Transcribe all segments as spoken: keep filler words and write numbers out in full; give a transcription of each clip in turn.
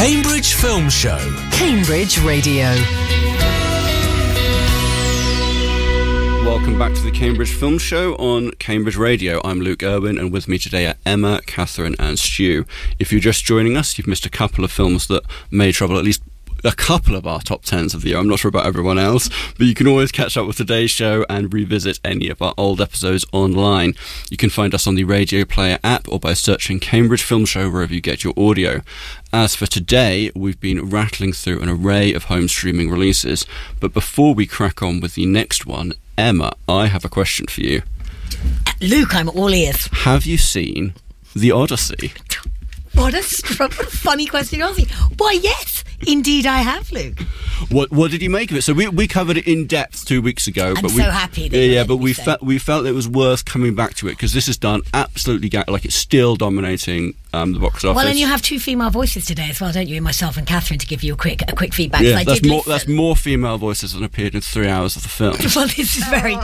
Cambridge Film Show. Cambridge Radio. Welcome back to the Cambridge Film Show on Cambridge Radio. I'm Luke Irwin, and with me today are Emma, Catherine and Stu. If you're just joining us, you've missed a couple of films that may trouble at least a couple of our top tens of the year. I'm not sure about everyone else, but you can always catch up with today's show and revisit any of our old episodes online. You can find us on the Radio Player app or by searching Cambridge Film Show wherever you get your audio. As for today, we've been rattling through an array of home streaming releases, but before we crack on with the next one, Emma, I have a question for you. Luke, I'm all ears. Have you seen The Odyssey? What a str- funny question, Ozzy. Why, yes, indeed I have, Luke. What What did you make of it? So we we covered it in depth two weeks ago. I'm but so we, happy that Yeah, you yeah, let but me we say. felt we felt it was worth coming back to it because this is done absolutely ga- like it's still dominating um, the box office. Well, and you have two female voices today as well, don't you? Myself and Catherine, to give you a quick a quick feedback. Yeah, I that's did more listen. that's more female voices than appeared in three hours of the film. Well, this is very.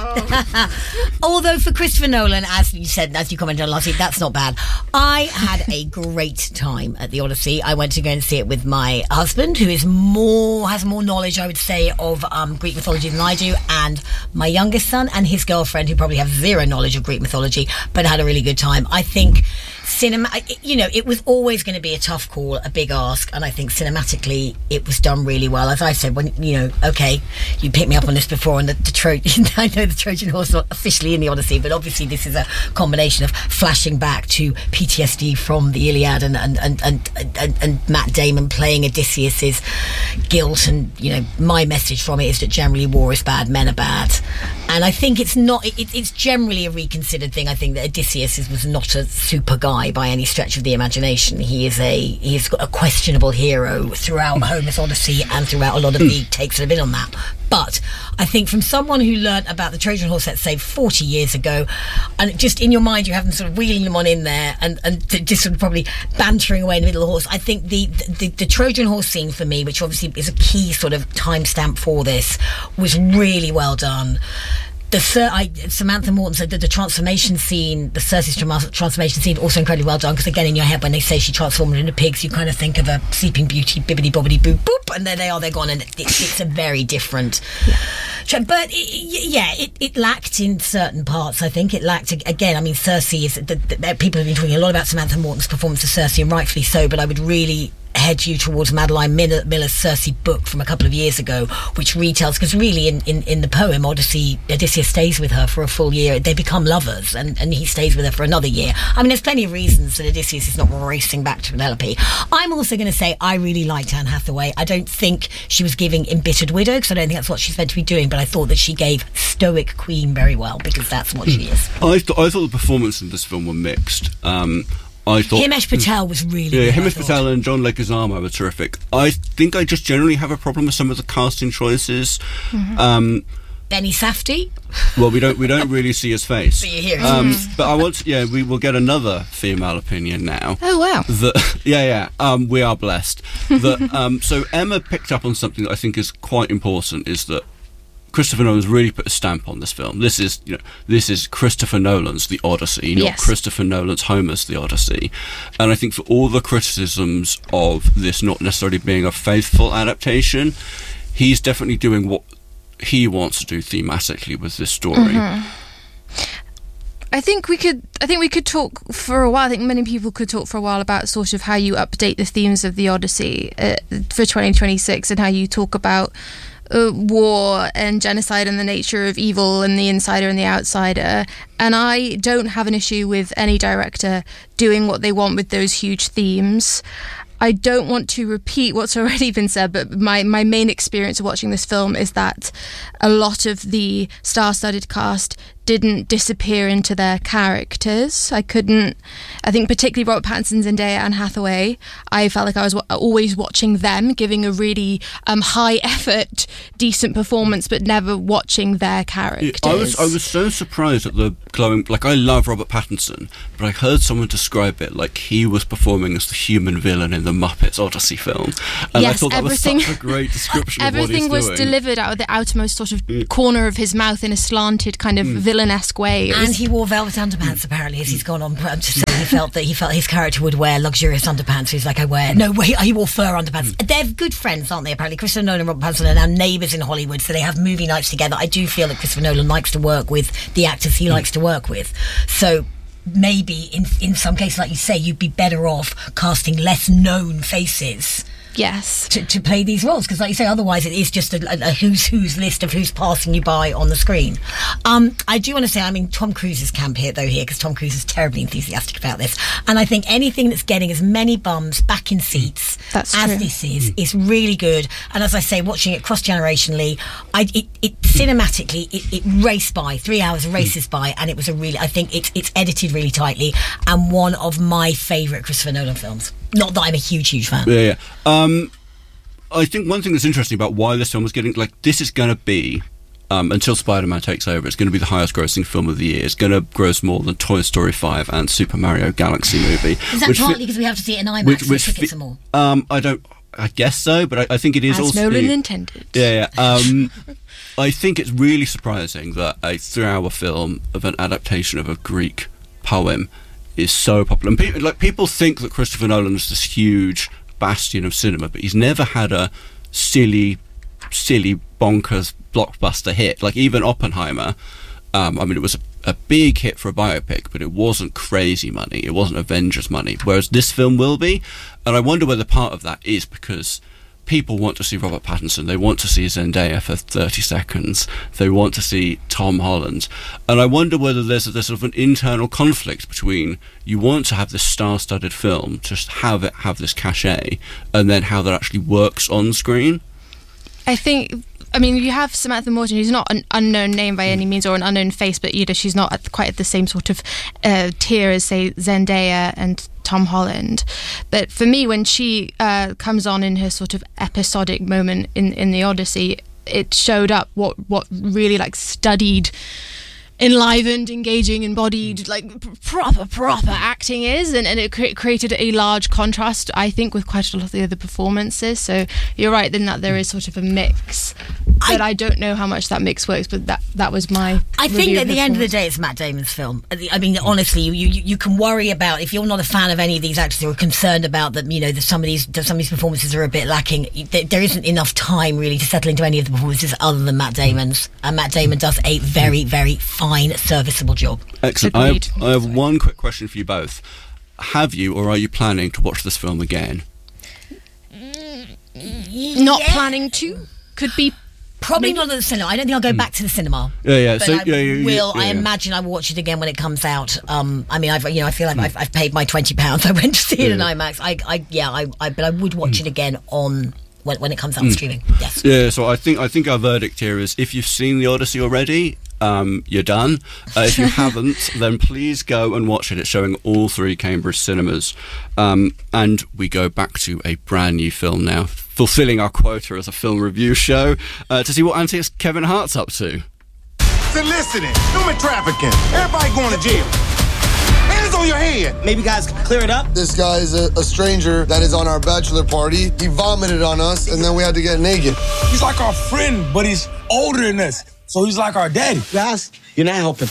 Although for Christopher Nolan, as you said, as you commented on last week, that's not bad. I had a great time at the Odyssey. I went to go and see it with my husband, who is more has more knowledge, I would say, of um, Greek mythology than I do, and my youngest son and his girlfriend, who probably have zero knowledge of Greek mythology, but had a really good time. I think cinema, you know, it was always going to be a tough call, a big ask, and I think cinematically it was done really well. As I said, when you know, okay, you picked me up on this before, and the, the Trojan, I know the Trojan horse is not officially in the Odyssey, but obviously this is a combination of flashing back to P T S D from the Iliad and and and and, and, and Matt Damon playing Odysseus's guilt, and you know, my message from it is that generally war is bad, men are bad, and I think it's not. It, it's generally a reconsidered thing. I think that Odysseus is, was not a super guy by any stretch of the imagination. He is a he is a questionable hero throughout Homer's Odyssey and throughout a lot of the takes that have been on that. But I think from someone who learnt about the Trojan horse, let's say forty years ago, and just in your mind you have them sort of wheeling them on in there and, and just sort of probably bantering away in the middle of the horse. I think the, the, the Trojan horse scene for me, which obviously is a key sort of timestamp for this, was really well done. The Sir, I, Samantha Morton said that the transformation scene, the Cersei's tra- transformation scene, also incredibly well done. Because again, in your head, when they say she transformed into pigs, you kind of think of a Sleeping Beauty, bibbidi bobbidi boop boop, and there they are, they're gone, and it, it's a very different. Yeah. But it, yeah, it, it lacked in certain parts. I think it lacked again. I mean, Cersei is. The, the, people have been talking a lot about Samantha Morton's performance of Cersei, and rightfully so. But I would really head you towards Madeline Miller, Miller's Cersei book from a couple of years ago, which retells, because really in, in, in the poem Odyssey, Odysseus stays with her for a full year. They become lovers, and, and he stays with her for another year. I mean, there's plenty of reasons that Odysseus is not racing back to Penelope. I'm also going to say I really liked Anne Hathaway. I don't think she was giving embittered widow, because I don't think that's what she's meant to be doing, but I thought that she gave stoic queen very well, because that's what she is. I, th- I thought the performances in this film were mixed. Um, I thought Himesh Patel was really yeah, good. Himesh Patel and John Leguizamo were terrific. I think I just generally have a problem with some of the casting choices. Mm-hmm. Um, Benny Safdie. Well, we don't we don't really see his face. But you hear it. Um, but I want to, yeah, we will get another female opinion now. Oh wow! That, yeah, yeah. Um, we are blessed. That um, so Emma picked up on something that I think is quite important. Is that Christopher Nolan's really put a stamp on this film. This is, you know, this is Christopher Nolan's The Odyssey, not yes. Christopher Nolan's Homer's The Odyssey. And I think for all the criticisms of this not necessarily being a faithful adaptation, he's definitely doing what he wants to do thematically with this story. Mm-hmm. I think we could. I think we could talk for a while. I think many people could talk for a while about sort of how you update the themes of the Odyssey uh, for twenty twenty-six, and how you talk about Uh, war and genocide and the nature of evil and the insider and the outsider. And I don't have an issue with any director doing what they want with those huge themes. I don't want to repeat what's already been said, but my, my main experience of watching this film is that a lot of the star-studded cast didn't disappear into their characters. I couldn't, I think particularly Robert Pattinson, Zendaya, Anne Hathaway, I felt like I was w- always watching them, giving a really um, high-effort, decent performance, but never watching their characters. I was I was so surprised at the glowing, like, I love Robert Pattinson, but I heard someone describe it like he was performing as the human villain in the Muppets Odyssey film. And yes, I thought that was such a great description of what he's everything was doing. delivered out of the outermost sort of mm. corner of his mouth in a slanted kind of mm. villain villain-esque way. It And was- he wore velvet underpants, apparently, as he's gone on um, to say he felt that he felt his character would wear luxurious underpants. He's like, I wear... No, wait, he wore fur underpants. They're good friends, aren't they, apparently? Christopher Nolan and Robert Pattinson are now neighbours in Hollywood, so they have movie nights together. I do feel that Christopher Nolan likes to work with the actors he likes to work with. So... maybe in in some cases, like you say, you'd be better off casting less known faces yes. to, to play these roles, because like you say, otherwise it is just a, a, a who's who's list of who's passing you by on the screen. um I do want to say, I mean, Tom Cruise's camp here though here because Tom Cruise is terribly enthusiastic about this, and I think anything that's getting as many bums back in seats That's as true. this is is really good. And as I say, watching it cross generationally, I it, it cinematically it, it raced by three hours races by, and it was a really, I think it's it's edited really tightly, and one of my favourite Christopher Nolan films. Not that I'm a huge huge fan. Yeah, yeah. Um, I think one thing that's interesting about why this film was getting, like, this is going to be, um, until Spider-Man takes over, it's going to be the highest grossing film of the year. It's going to gross more than Toy Story five and Super Mario Galaxy Movie. Is that which partly fi- because we have to see it in IMAX which, and which the tickets fi- are more? Um, I don't, I guess so, but I, I think it is As also... Nolan intended. Yeah, yeah. Um, I think it's really surprising that a three-hour film of an adaptation of a Greek poem is so popular. And people, like, people think that Christopher Nolan is this huge bastion of cinema, but he's never had a silly, silly, bonkers blockbuster hit. Like, even Oppenheimer, um, I mean, it was a, a big hit for a biopic, but it wasn't crazy money. It wasn't Avengers money, whereas this film will be. And I wonder whether part of that is because people want to see Robert Pattinson, they want to see Zendaya for thirty seconds, they want to see Tom Holland, and I wonder whether there's, there's sort of an internal conflict between you want to have this star-studded film, just have it have this cachet, and then how that actually works on screen. I think, I mean, you have Samantha Morton, who's not an unknown name by any means or an unknown face, but you know, she's not at, quite at the same sort of uh, tier as, say, Zendaya and Tom Holland. But for me, when she uh, comes on in her sort of episodic moment in, in the Odyssey, it showed up what, what really like studied, enlivened, engaging, embodied, like p- proper, proper acting is, and, and it cre- created a large contrast, I think, with quite a lot of the other performances. So you're right in that there is sort of a mix, but I, I don't know how much that mix works, but that that was my I think review at of the the end of the performance. day, it's Matt Damon's film. At the- I mean, honestly, you, you you can worry about, if you're not a fan of any of these actors or concerned about them, you know, that some of these that some of these performances are a bit lacking. There, there isn't enough time really to settle into any of the performances other than Matt Damon's, and Matt Damon does a very, very fine, serviceable job. Excellent. I have, Agreed. I have one quick question for you both. Have you, or are you planning to watch this film again? Not planning to, could be. Probably not at the cinema. I don't think I'll go back to the cinema. Yeah, yeah. But So, I yeah, yeah, will. yeah, I yeah. imagine I will watch it again when it comes out. Um, I mean, I've you know, I feel like I've, I've paid my twenty pounds. I went to see it in Yeah. IMAX. I, I yeah, I, I, but I would watch it again on when, when it comes out on streaming. Yes. Yeah, so I think I think our verdict here is, if you've seen The Odyssey already, um, you're done. Uh, if you haven't, then please go and watch it. It's showing all three Cambridge cinemas. Um, and we go back to a brand new film now, fulfilling our quota as a film review show, uh, to see what antics Kevin Hart's up to. Soliciting, human trafficking, everybody going to jail. Hands on your head. Maybe guys can clear it up. This guy is a, a stranger that is on our bachelor party. He vomited on us, and then we had to get naked. He's like our friend, but he's older than us. So he's like our daddy. Guys, you're not helping.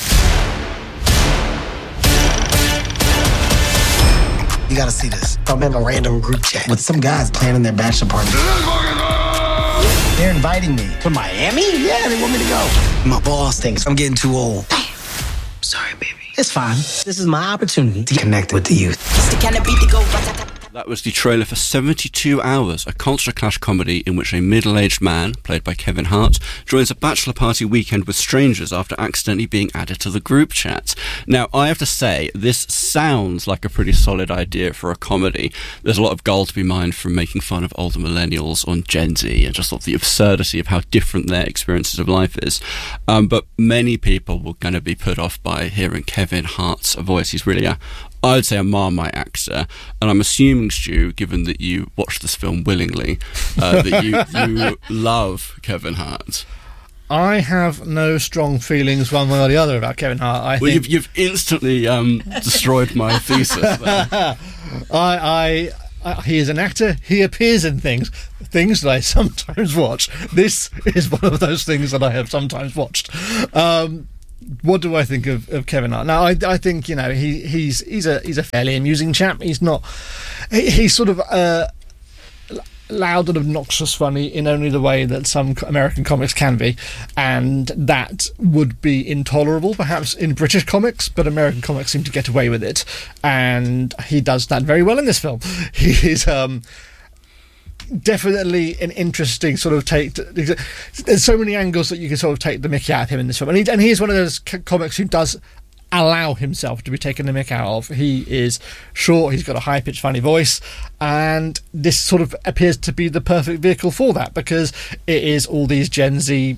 You gotta see this. I'm in a random group chat with some guys planning their bachelor party. They're inviting me to Miami? Yeah, they want me to go. My boss thinks I'm getting too old. Sorry, baby. It's fine. This is my opportunity to connect with the youth. That was the trailer for seventy-two hours, a culture clash comedy in which a middle-aged man, played by Kevin Hart, joins a bachelor party weekend with strangers after accidentally being added to the group chat. Now, I have to say, this sounds like a pretty solid idea for a comedy. There's a lot of gold to be mined from making fun of older millennials on Gen Z and just sort of the absurdity of how different their experiences of life is. Um, but many people were going to be put off by hearing Kevin Hart's voice. He's really a I would say a Marmite actor, and I'm assuming, Stu, given that you watched this film willingly, uh, that you, you love Kevin Hart. I have no strong feelings one way or the other about Kevin Hart. I Well, think you've, you've instantly um, destroyed my thesis there. I, I, I, he is an actor. He appears in things, things that I sometimes watch. This is one of those things that I have sometimes watched. Um, what do I think of, of Kevin Hart? Now, I, I think you know he he's he's a he's a fairly amusing chap. He's not he, he's sort of uh, loud and obnoxious funny in only the way that some American comics can be, and that would be intolerable perhaps in British comics, but American comics seem to get away with it, and he does that very well in this film. He is um, definitely an interesting sort of take. To, there's so many angles that you can sort of take the mickey out of him in this film, and he, and he is one of those c- comics who does allow himself to be taken the mick out of. He is short, he's got a high-pitched funny voice, and this sort of appears to be the perfect vehicle for that, because it is all these Gen Z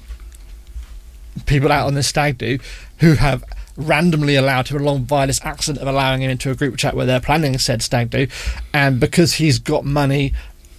people out on this stag do who have randomly allowed him along via this accident of allowing him into a group chat where they're planning said stag do, and because he's got money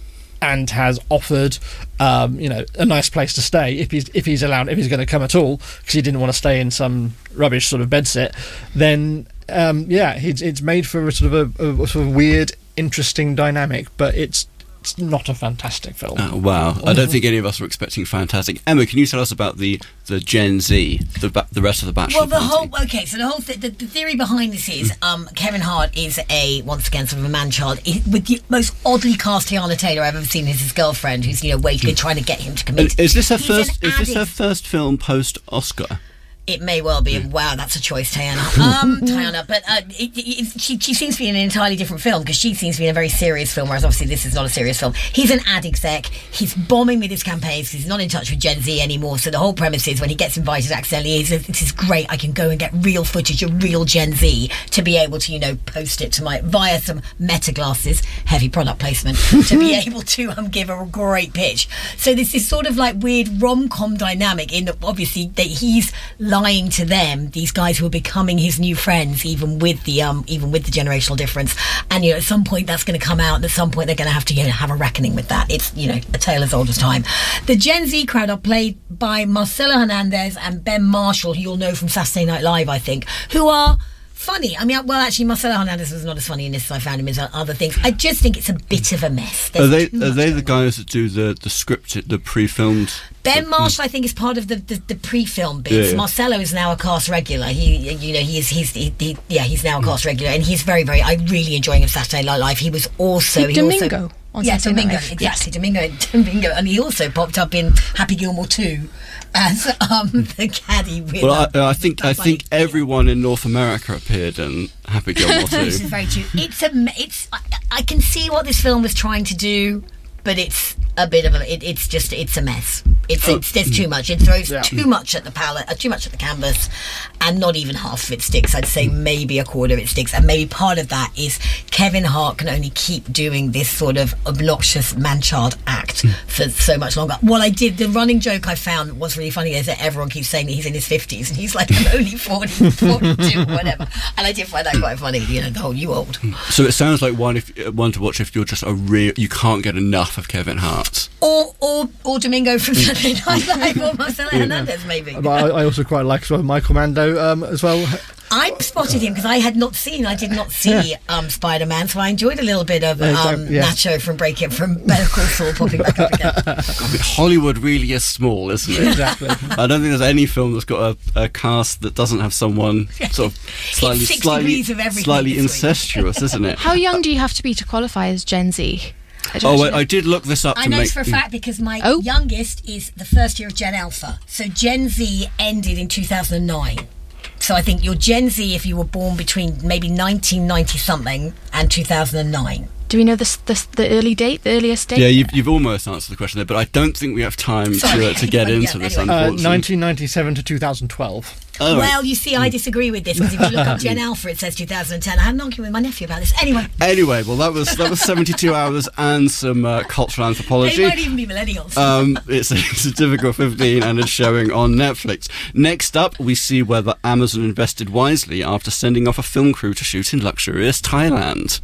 and has offered, um, you know, a nice place to stay if he's if he's allowed if he's going to come at all, because he didn't want to stay in some rubbish sort of bedsit. Then, um, yeah, it's it's made for a sort of a, a sort of weird, interesting dynamic, but it's it's not a fantastic film. Oh, wow, I don't think any of us were expecting fantastic. Emma, can you tell us about the the Gen Z, the ba- the rest of the Bachelor Well, the party? whole okay. So the whole th- the, the theory behind this is um, Kevin Hart is a once again sort of a man child I- with the most oddly cast Tiana Taylor I've ever seen as his girlfriend, who's you know waiting trying to get him to commit. And is this her He's first? an Is this her addict. first film post Oscar? It may well be. Wow, that's a choice, Tiana. Um, Tiana, but uh, it, it, she, she seems to be in an entirely different film, because she seems to be in a very serious film, whereas obviously this is not a serious film. He's an ad exec. He's bombing with his campaigns. He's not in touch with Gen Z anymore. So the whole premise is when he gets invited accidentally, he says, "This is great. I can go and get real footage of real Gen Z to be able to, you know, post it to my via some Meta glasses, heavy product placement, to be able to um, give a great pitch." So this is sort of like weird rom-com dynamic in that obviously that he's lying to them, these guys who are becoming his new friends, even with the um even with the generational difference, and you know at some point that's going to come out, and at some point they're going to have to you know have a reckoning with that. It's you know a tale as old as time. The Gen Z crowd are played by Marcelo Hernandez and Ben Marshall, who you'll know from Saturday Night Live, I think, who are funny. I mean, well, actually, Marcelo Hernandez was not as funny in this as I found him in other things. I just think it's a bit of a mess. There's Are they too are much they going the on. guys that do the the scripted, the pre-filmed? Ben Marshall, I think, is part of the, the, the pre-film bits. Yeah, yeah. Marcelo is now a cast regular. He, you know, he is he's he, he, yeah, he's now a cast regular, and he's very, very. I'm really enjoying him Saturday Night Live. He was also he Domingo Also, on yeah, Saturday Night Domingo, Live. exactly, Domingo, Domingo, and he also popped up in Happy Gilmore two as um, the caddy. With, Well, I, um, I think I that's think like- everyone in North America appeared in Happy Gilmore too. This is very true. It's a. It's. I, I can see what this film was trying to do, but it's a bit of a. It, it's just. It's a mess. It's. it's there's too much. It throws Yeah. too much at the palette. Uh, too much at the canvas, and not even half of it sticks. I'd say maybe a quarter of it sticks, and maybe part of that is Kevin Hart can only keep doing this sort of obnoxious man-child act for so much longer. What I did, the running joke I found was really funny is that everyone keeps saying that he's in his fifties, and he's like, I'm only forty, forty-two, whatever. And I did find that quite funny. You know, the whole you old. So it sounds like one if uh, one to watch if you're just a real you can't get enough of Kevin Hart. Or, or, or Domingo from Saturday Night Live, or Marcelo Hernandez, maybe. But I, I also quite like sort of Michael Mando um, as well. I spotted him because I had not seen, I did not see Yeah. um, Spider-Man, so I enjoyed a little bit of Yeah, um, exactly, yeah. Nacho from Break It, from Better Call Saul popping back up again. I mean, Hollywood really is small, isn't it? Exactly. I don't think there's any film that's got a, a cast that doesn't have someone sort of slightly six slightly, degrees of everything slightly this week. incestuous, isn't it? How young do you have to be to qualify as Gen Z? I don't Oh, actually wait, know. I did look this up I to know make. this for a fact because my Oh. youngest is the first year of Gen Alpha. So Gen Z ended in two thousand nine. So I think you're Gen Z if you were born between maybe nineteen ninety something and two thousand nine. Do we know the, the the early date, the earliest date? Yeah, you've, you've almost answered the question there, but I don't think we have time Sorry. to, to get Anyway, into yeah, this, anyway. Uh, unfortunately. nineteen ninety-seven to two thousand twelve. Oh, right. Well, you see, I disagree with this because if you look up Gen Alpha, it says two thousand ten. I had an argument with my nephew about this. Anyway, Anyway, well, that was that was seventy-two hours and some uh, cultural they anthropology. might even be millennials. Um, it's, it's a difficult fifteen and it's showing on Netflix. Next up, we see whether Amazon invested wisely after sending off a film crew to shoot in luxurious Thailand.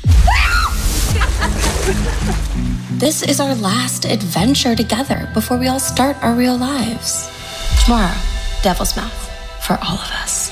This is our last adventure together before we all start our real lives. Tomorrow, Devil's Mouth for all of us.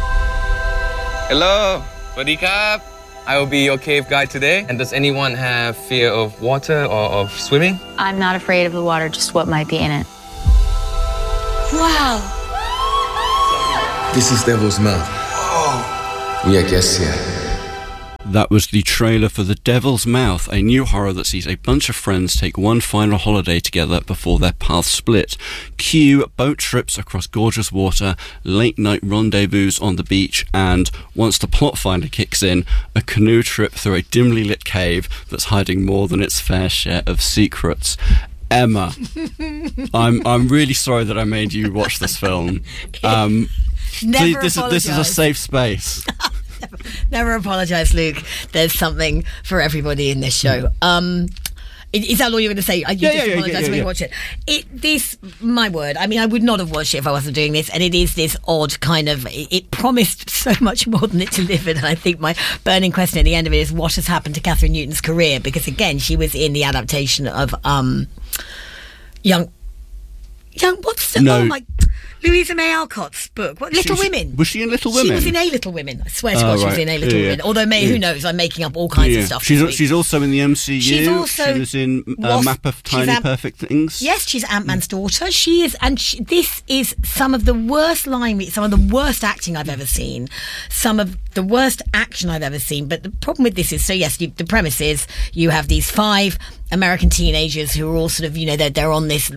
Hello, Swadee Krap. I will be your cave guide today. And does anyone have fear of water or of swimming? I'm not afraid of the water, just what might be in it. Wow. This is Devil's Mouth. Whoa. We are guests here. That was the trailer for The Devil's Mouth, a new horror that sees a bunch of friends take one final holiday together before their paths split. Cue boat trips across gorgeous water, late-night rendezvous on the beach, and, once the plot finder kicks in, a canoe trip through a dimly lit cave that's hiding more than its fair share of secrets. Emma, I'm I'm really sorry that I made you watch this film. Um, Never please, this, is, this is a apologise. safe space. never, never apologise, Luke. There's something for everybody in this show. Um, i- is that all you're going to say? You Yeah, just yeah, yeah, apologise yeah, for yeah, me yeah. watch it. It. This, my word. I mean, I would not have watched it if I wasn't doing this. And it is this odd kind of. It, it promised so much more than it delivered. And I think my burning question at the end of it is, what has happened to Catherine Newton's career? Because again, she was in the adaptation of um, Young. Young. What's the? No. Oh my. Louisa May Alcott's book. What? Little She- she- Women. Was she in Little Women? She was in A Little Women. I swear to Oh, God, she was right. in A Little Yeah, Women. yeah. Although, May, Yeah. who knows? I'm making up all kinds Yeah. of stuff. She's this al- week. she's also in the M C U. She's also she was in uh, was- Map of she's Tiny Ant- Perfect Things. Yes, she's Ant-Man's daughter. She is, and she, this is some of the worst line, some of the worst acting I've ever seen, some of the worst action I've ever seen. But the problem with this is, so yes, you, the premise is you have these five American teenagers who are all sort of, you know, they're, they're on this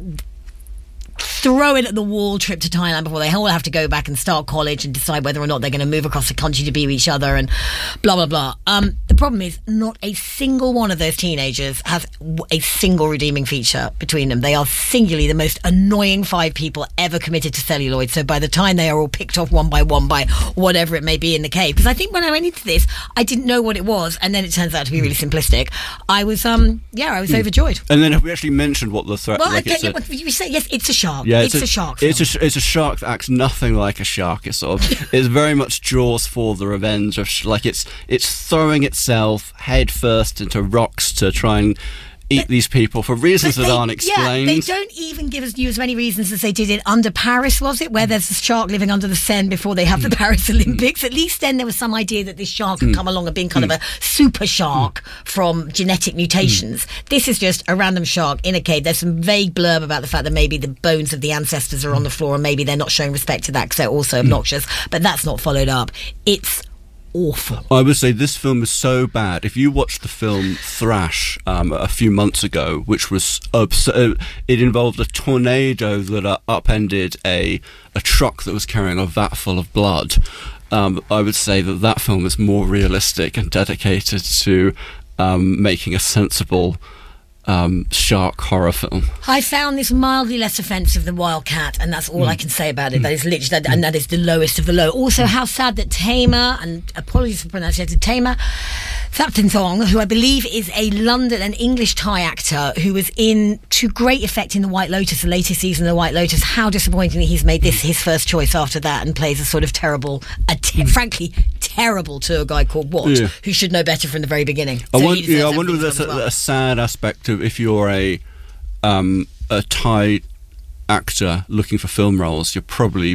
throw it at the wall trip to Thailand before they all have to go back and start college and decide whether or not they're going to move across the country to be with each other and blah blah blah. Um, the problem is not a single one of those teenagers has w- a single redeeming feature between them. They are singularly the most annoying five people ever committed to celluloid. So by the time they are all picked off one by one by whatever it may be in the cave, because I think when I went into this I didn't know what it was, and then it turns out to be really simplistic. I was um yeah I was overjoyed. And then have we actually mentioned what the threat? Well, like okay, it's yeah, a- but you say yes, it's a shark. Yeah, it's, a, shark. It's film. a it's a shark that acts nothing like a shark. It's sort of it's very much Jaws for the revenge of sh- like it's it's throwing itself head first into rocks to try and eat these people for reasons But that they- aren't explained. Yeah, they don't even give us you as many reasons as they did it under Paris, was it? Where there's a shark living under the Seine before they have the Paris Olympics. At least then there was some idea that this shark had come along and been kind of a super shark from genetic mutations. This is just a random shark in a cave. There's some vague blurb about the fact that maybe the bones of the ancestors are on the floor and maybe they're not showing respect to that because they're also obnoxious. But that's not followed up. It's awful. I would say this film is so bad. If you watched the film Thrash um, a few months ago, which was absurd, it involved a tornado that uh, upended a a truck that was carrying a vat full of blood. Um, I would say that that film is more realistic and dedicated to um, making a sensible um, shark horror film. I found this mildly less offensive than Wildcat, and that's all I can say about it. That is literally, that, and that is the lowest of the low. Also, how sad that Tamer, and apologies for pronunciation, Tamer Thapthong, who I believe is a London, an English Thai actor who was in to great effect in The White Lotus, the latest season of The White Lotus. How disappointing that he's made this his first choice after that and plays a sort of terrible, a te- frankly terrible tour guide called What, Yeah. who should know better from the very beginning. I, So won- he deserves yeah, I wonder if everything there's from a, as well. a sad aspect of if you're a um, a Thai actor looking for film roles, you're probably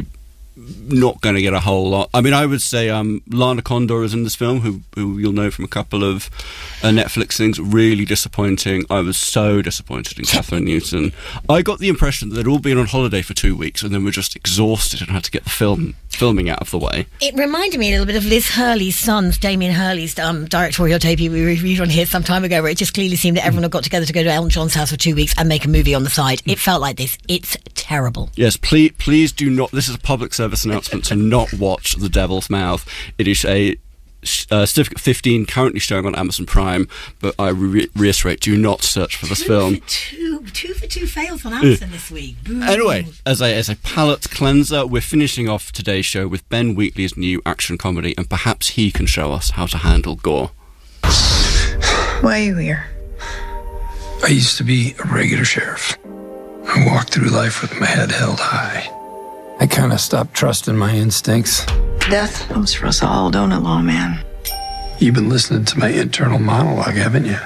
not going to get a whole lot. I mean, I would say um, Lana Condor is in this film, who, who you'll know from a couple of uh, Netflix things. Really disappointing. I was so disappointed in Catherine Newton. I got the impression that they'd all been on holiday for two weeks and then were just exhausted and had to get the film filming out of the way. It reminded me a little bit of Liz Hurley's son's, Damien Hurley's um, directorial debut we reviewed on here some time ago, where it just clearly seemed that everyone had got together to go to Elton John's house for two weeks and make a movie on the side. It felt like this. It's terrible. Yes, please, please do not. This is a public service announcement to not watch The Devil's Mouth. It is a uh, Certificate fifteen, currently showing on Amazon Prime, but I re- reiterate, do not search for this two film. For two, two for two fails on Amazon this week. Boo. Anyway, as a as a palate cleanser, we're finishing off today's show with Ben Wheatley's new action comedy, and perhaps he can show us how to handle gore. Why are you here? I used to be a regular sheriff. I walked through life with my head held high. I kind of stopped trusting my instincts. Death comes for us all, don't it, lawman? You've been listening to my internal monologue, haven't you?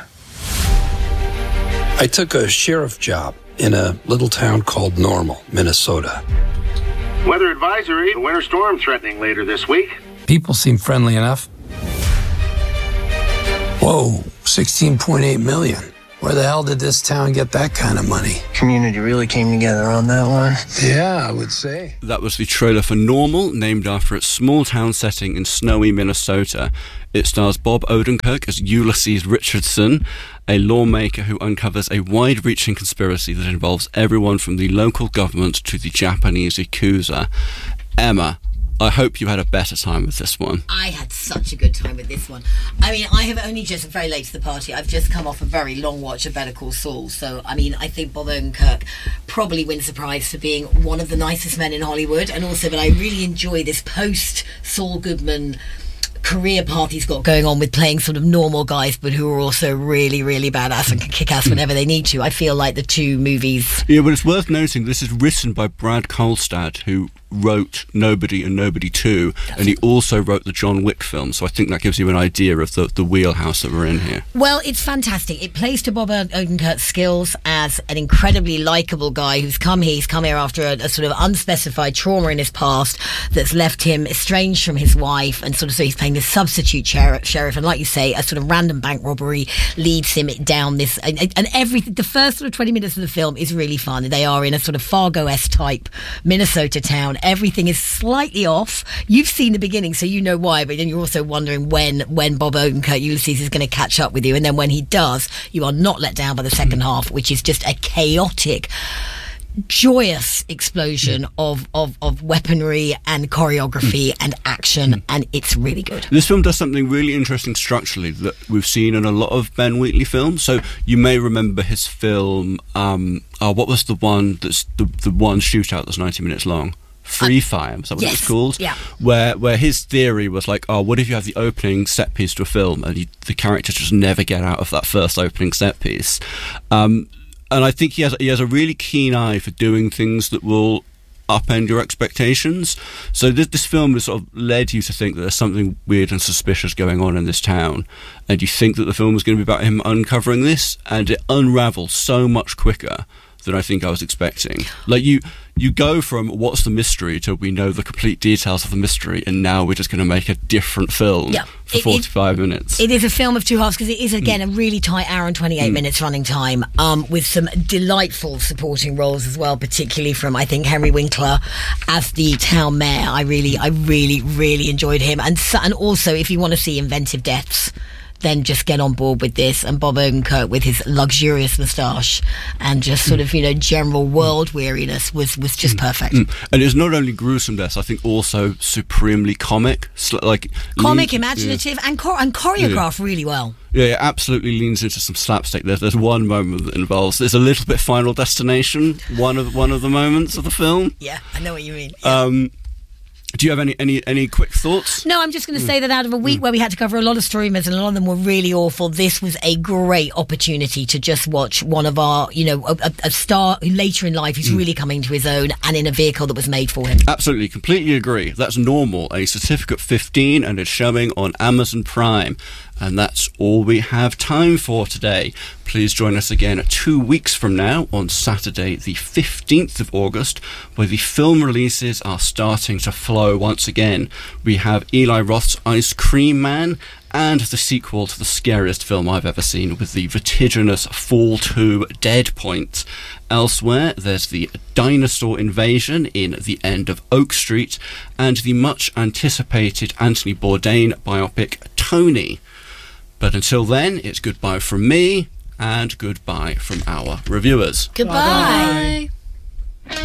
I took a sheriff job in a little town called Normal, Minnesota. Weather advisory, winter storm threatening later this week. People seem friendly enough. Whoa, sixteen point eight million. Where the hell did this town get that kind of money? Community really came together on that one. Yeah, I would say. That was the trailer for Normal, named after its small town setting in snowy Minnesota. It stars Bob Odenkirk as Ulysses Richardson, a lawmaker who uncovers a wide-reaching conspiracy that involves everyone from the local government to the Japanese Yakuza. Emma, I hope you had a better time with this one. I had such a good time with this one. I mean, I have only just, very late to the party, I've just come off a very long watch of Better Call Saul. So, I mean, I think Bob Odenkirk probably wins the prize for being one of the nicest men in Hollywood. And also, but I really enjoy this post-Saul Goodman career path he's got going on with playing sort of normal guys, but who are also really, really badass and can kick ass whenever they need to. I feel like the two movies... Yeah, but it's worth noting this is written by Brad Kolstad, who wrote Nobody and Nobody two, and he also wrote the John Wick film, so I think that gives you an idea of the, the wheelhouse that we're in here. Well, it's fantastic. It plays to Bob Odenkirk's skills as an incredibly likeable guy who's come here. He's come here after a, a sort of unspecified trauma in his past that's left him estranged from his wife, and sort of so he's playing this substitute sheriff, sheriff and like you say, a sort of random bank robbery leads him down this, and, and everything, the first sort of twenty minutes of the film is really fun. They are in a sort of Fargo-esque type Minnesota town. Everything is slightly off. You've seen the beginning, so you know why, but then you're also wondering when when Bob Odenkirk, Ulysses, is going to catch up with you, and then when he does, you are not let down by the second half, which is just a chaotic, joyous explosion of, of, of weaponry and choreography and action, and it's really good. This film does something really interesting structurally that we've seen in a lot of Ben Wheatley films. So you may remember his film, um, oh, what was the one that's the, the one shootout that's ninety minutes long? Free Fire, is that what yes, it was called? Yeah. Where where his theory was like, oh, what if you have the opening set piece to a film and you, the characters just never get out of that first opening set piece? Um, and I think he has he has a really keen eye for doing things that will upend your expectations. So this, this film has sort of led you to think that there's something weird and suspicious going on in this town, and you think that the film was going to be about him uncovering this, and it unravels so much quicker than I think I was expecting. Like, you you go from what's the mystery to we know the complete details of the mystery, and now we're just going to make a different film yeah. for it, forty-five it, minutes. It is a film of two halves, because it is, again, mm. a really tight hour and twenty-eight mm. minutes running time, um, with some delightful supporting roles as well, particularly from, I think, Henry Winkler as the town mayor. I really, I really, really enjoyed him. And, so, and also, if you want to see inventive deaths, then just get on board with this. And Bob Odenkirk with his luxurious moustache and just sort of, you know, general world weariness was, was just perfect. Mm. And it's not only gruesome deaths, I think also supremely comic. Like Comic, lean, imaginative, yeah. and, cho- and choreographed yeah. really well. Yeah, it absolutely leans into some slapstick. There's, there's one moment that involves, there's a little bit Final Destination, one of one of the moments of the film. Yeah, I know what you mean. Yeah. Um, Do you have any, any, any quick thoughts? No, I'm just going to mm. say that out of a week mm. where we had to cover a lot of streamers and a lot of them were really awful, this was a great opportunity to just watch one of our, you know, a, a star who later in life is mm. really coming to his own, and in a vehicle that was made for him. Absolutely, completely agree. That's Normal, a certificate fifteen, and it's showing on Amazon Prime. And that's all we have time for today. Please join us again two weeks from now on Saturday the fifteenth of August, where the film releases are starting to flow once again. We have Eli Roth's Ice Cream Man and the sequel to the scariest film I've ever seen with the vertiginous Fall two Dead Point. Elsewhere, there's the dinosaur invasion in The End of Oak Street and the much anticipated Anthony Bourdain biopic Tony. But until then, it's goodbye from me and goodbye from our reviewers. Goodbye. Bye.